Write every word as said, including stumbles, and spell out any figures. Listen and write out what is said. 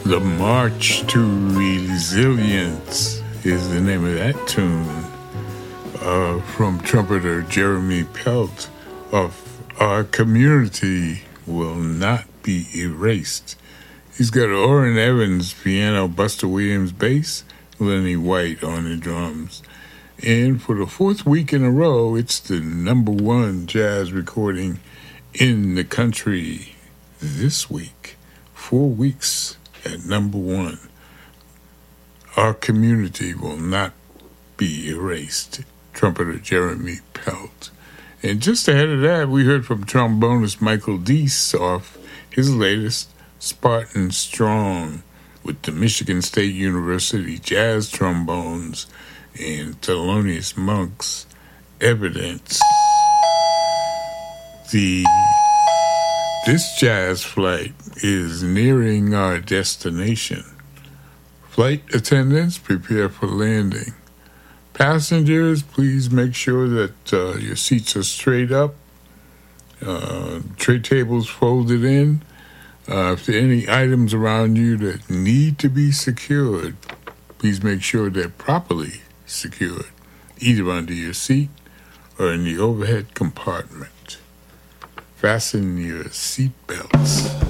The March to Resilience is the name of that tune uh, from trumpeter Jeremy Pelt of Our Community Will Not Be Erased. He's got Orrin Evans piano, Buster Williams bass, Lenny White on the drums. And for the fourth week in a row, it's the number one jazz recording in the country this week. Four weeks at number one. Our Community Will Not Be Erased. Trumpeter Jeremy Pelt. And just ahead of that, we heard from trombonist Michael Deese off his latest, Spartan Strong, with the Michigan State University Jazz Trombones and Thelonious Monk's Evidence. The This jazz flight is nearing our destination. Flight attendants, prepare for landing. Passengers, please make sure that uh, your seats are straight up, uh, tray tables folded in. Uh, if there are any items around you that need to be secured, please make sure they're properly secured, either under your seat or in the overhead compartment. Fasten your seat belts.